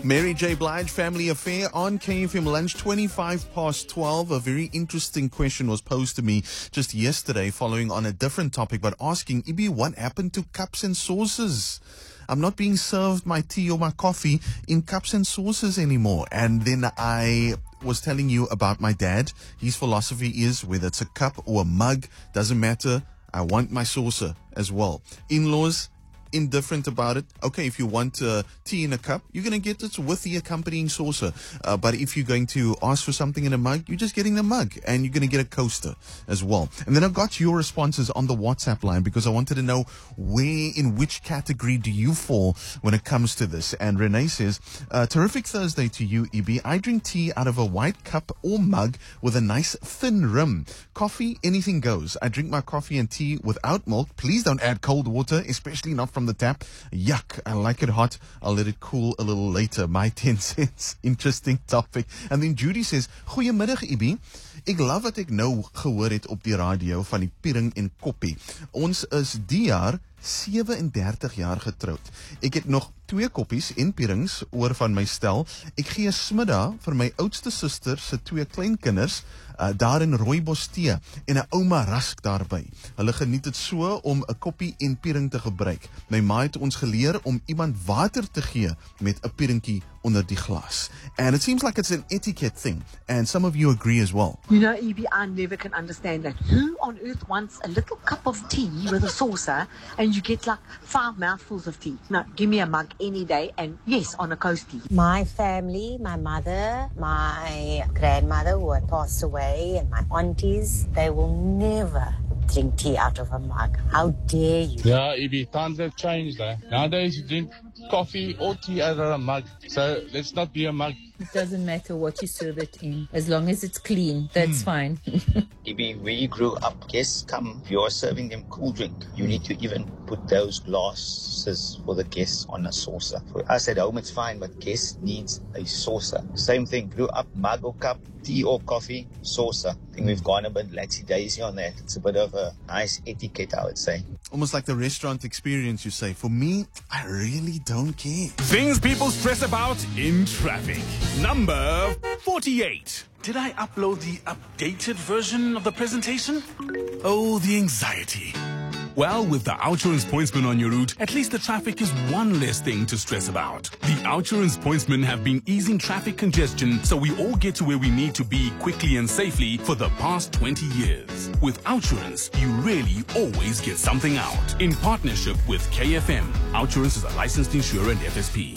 Mary J. Blige Family Affair on KFM Lunch, 12:25. A very interesting question was posed to me just yesterday following on a different topic, but asking, Ibi, what happened to cups and saucers? I'm not being served my tea or my coffee in cups and saucers anymore. And then I was telling you about my dad. His philosophy is whether it's a cup or a mug, doesn't matter. I want my saucer as well. In-laws, indifferent about it. Okay, if you want tea in a cup, you're going to get it with the accompanying saucer. But if you're going to ask for something in a mug, you're just getting the mug and you're going to get a coaster as well. And then I got your responses on the WhatsApp line because I wanted to know in which category do you fall when it comes to this. And Renee says, terrific Thursday to you, Ibi. I drink tea out of a white cup or mug with a nice thin rim. Coffee, anything goes. I drink my coffee and tea without milk. Please don't add cold water, especially not from the tap. Yuck, I like it hot. I'll let it cool a little later. My 10 cents. Interesting topic. And then Judy says, Goeiemiddag, Ibi. Ek love wat ek nou gehoor het op die radio van die piering en koppie. Ons is die jaar 37 jaar getroud. Ek het nog 2 koppies en pierings oor van my stel. Ek gee smiddag vir my oudste suster se 2 kleinkinders daar in Rooibos tee en 'n ouma rask daarby. Hulle geniet dit so om 'n koppie en piering te gebruik. My ma het ons geleer om iemand water te gee met 'n pieringkie onder die glas. And it seems like it's an etiquette thing. And some of you agree as well. You know, Evie, I never can understand that. Who on earth wants a little cup of tea with a saucer and you get like 5 mouthfuls of tea? No, give me a mug any day and yes, on a coastie. My family, my mother, my grandmother who had passed away and my aunties, they will never drink tea out of a mug. How dare you? Yeah, Evie, times have changed. Nowadays you drink coffee or tea out of a mug. So let's not be a mug. It doesn't matter what you serve it in. As long as it's clean, that's fine. Maybe where you grew up, guests come, if you're serving them cool drink, you need to even put those glasses for the guests on a saucer. For us at home, it's fine, but guests needs a saucer. Same thing, grew up, mug or cup, tea or coffee, saucer. I think we've gone a bit laxy-daisy on that. It's a bit of a nice etiquette, I would say. Almost like the restaurant experience, you say. For me, I really don't care. Things people stress about in traffic. Number 48. Did I upload the updated version of the presentation? Oh, the anxiety. Well, with the Outsurance Pointsman on your route, at least the traffic is one less thing to stress about. The Outsurance Pointsmen have been easing traffic congestion so we all get to where we need to be quickly and safely for the past 20 years. With Outsurance, you really always get something out. In partnership with KFM, Outsurance is a licensed insurer and FSP.